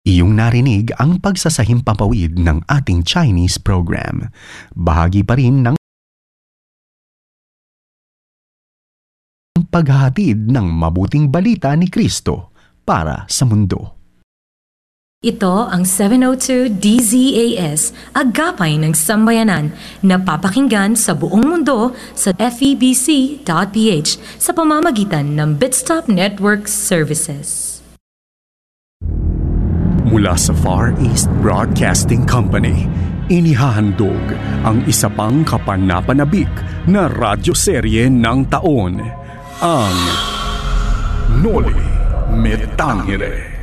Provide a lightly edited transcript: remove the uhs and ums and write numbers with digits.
Iyong narinig ang pagsasahimpapawid ng ating Chinese program. Bahagi pa rin ng paghahatid ng mabuting balita ni Kristo para sa mundo. Ito ang 702 DZAS, Agapay ng Sambayanan, na papakinggan sa buong mundo sa febc.ph sa pamamagitan ng Bitstop Network Services. Mula sa Far East Broadcasting Company, inihahandog ang isa pang kapanapanabik na radyoserye ng taon, ang Noli Me Tangere.